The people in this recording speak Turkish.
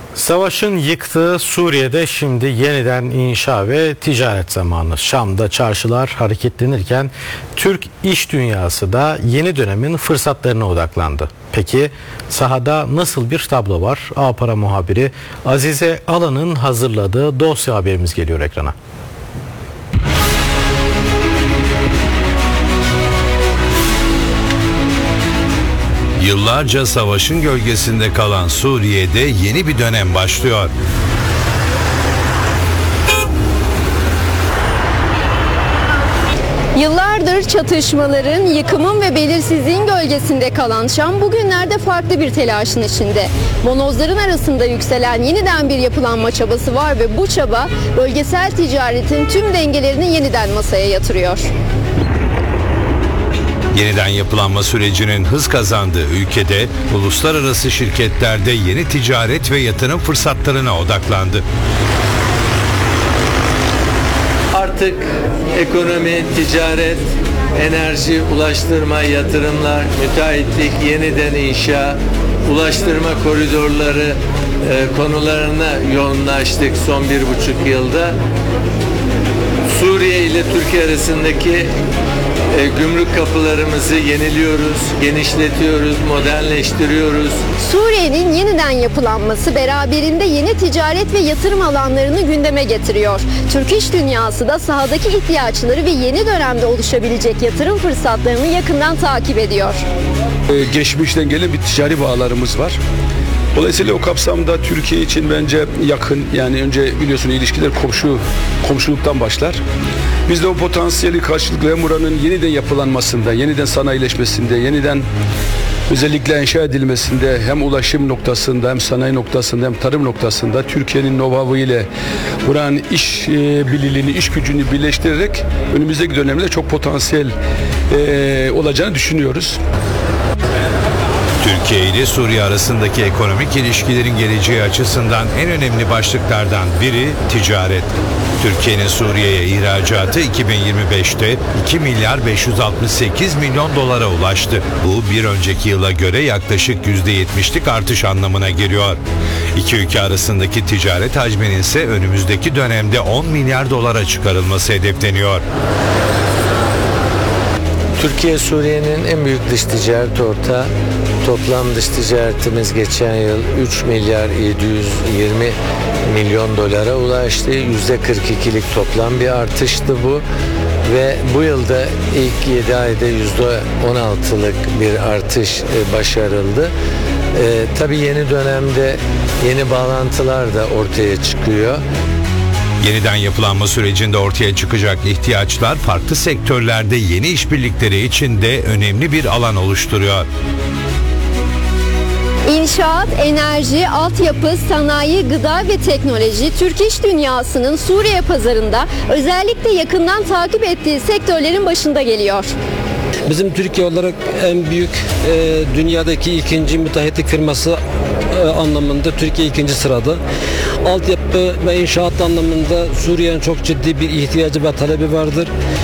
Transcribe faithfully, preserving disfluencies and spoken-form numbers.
Savaşın yıktığı Suriye'de şimdi yeniden inşa ve ticaret zamanı. Şam'da çarşılar hareketlenirken Türk iş dünyası da yeni dönemin fırsatlarına odaklandı. Peki sahada nasıl bir tablo var? A Para muhabiri Azize Alan'ın hazırladığı dosya haberimiz geliyor ekrana. Yıllarca savaşın gölgesinde kalan Suriye'de yeni bir dönem başlıyor. Yıllardır çatışmaların, yıkımın ve belirsizliğin gölgesinde kalan Şam bugünlerde farklı bir telaşın içinde. Bonozların arasında yükselen yeniden bir yapılanma çabası var ve bu çaba bölgesel ticaretin tüm dengelerini yeniden masaya yatırıyor. Yeniden yapılanma sürecinin hız kazandığı ülkede uluslararası şirketlerde yeni ticaret ve yatırım fırsatlarına odaklandı. Artık ekonomi, ticaret, enerji, ulaştırma, yatırımlar, müteahhitlik, yeniden inşa, ulaştırma koridorları e, konularına yoğunlaştık son bir buçuk yılda. Suriye ile Türkiye arasındaki E, gümrük kapılarımızı yeniliyoruz, genişletiyoruz, modernleştiriyoruz. Suriye'nin yeniden yapılanması beraberinde yeni ticaret ve yatırım alanlarını gündeme getiriyor. Türk iş dünyası da sahadaki ihtiyaçları ve yeni dönemde oluşabilecek yatırım fırsatlarını yakından takip ediyor. Ee, geçmişten gelen bir ticari bağlarımız var. Dolayısıyla o kapsamda Türkiye için bence yakın, yani önce biliyorsun ilişkiler komşu komşuluktan başlar. Biz de o potansiyeli karşılıklı hem buranın yeniden yapılanmasında, yeniden sanayileşmesinde, yeniden özellikle inşa edilmesinde, hem ulaşım noktasında, hem sanayi noktasında, hem tarım noktasında Türkiye'nin know-how'ı ile buranın iş e, birliğini, iş gücünü birleştirerek önümüzdeki dönemde çok potansiyel e, olacağını düşünüyoruz. Türkiye ile Suriye arasındaki ekonomik ilişkilerin geleceği açısından en önemli başlıklardan biri ticaret. Türkiye'nin Suriye'ye ihracatı iki bin yirmi beşte iki milyar beş yüz altmış sekiz milyon dolara ulaştı. Bu bir önceki yıla göre yaklaşık yüzde yetmişlik artış anlamına geliyor. İki ülke arasındaki ticaret hacminin ise önümüzdeki dönemde on milyar dolara çıkarılması hedefleniyor. Türkiye, Suriye'nin en büyük dış ticaret ortağı. Toplam dış ticaretimiz geçen yıl üç milyar yedi yüz yirmi milyon dolara ulaştı. yüzde kırk ikilik toplam bir artıştı bu. Ve bu yılda ilk yedi ayda yüzde on altılık bir artış başarıldı. Ee, tabii yeni dönemde yeni bağlantılar da ortaya çıkıyor. Yeniden yapılanma sürecinde ortaya çıkacak ihtiyaçlar farklı sektörlerde yeni işbirlikleri için de önemli bir alan oluşturuyor. İnşaat, enerji, altyapı, sanayi, gıda ve teknoloji Türk iş dünyasının Suriye pazarında özellikle yakından takip ettiği sektörlerin başında geliyor. Bizim Türkiye olarak en büyük e, dünyadaki ikinci müteahhitlik firması e, anlamında Türkiye ikinci sırada. Altyapı ve inşaat anlamında Suriye'nin çok ciddi bir ihtiyacı ve talebi vardır.